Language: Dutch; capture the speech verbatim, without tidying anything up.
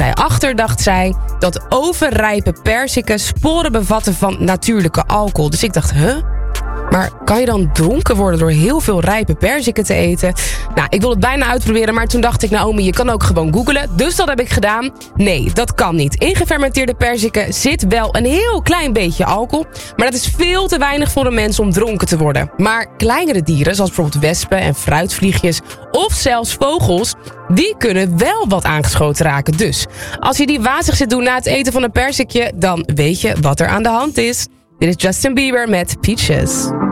zij achter, dacht zij, dat overrijpe perziken sporen bevatten van natuurlijke alcohol. Dus ik dacht, huh? Maar kan je dan dronken worden door heel veel rijpe perziken te eten? Nou, ik wil het bijna uitproberen, maar toen dacht ik, Naomi, je kan ook gewoon googlen. Dus dat heb ik gedaan. Nee, dat kan niet. In gefermenteerde perziken zit wel een heel klein beetje alcohol, maar dat is veel te weinig voor een mens om dronken te worden. Maar kleinere dieren, zoals bijvoorbeeld wespen en fruitvliegjes of zelfs vogels, die kunnen wel wat aangeschoten raken. Dus als je die wazig zit doen na het eten van een perzikje, dan weet je wat er aan de hand is. Dit is Justin Bieber met Peaches.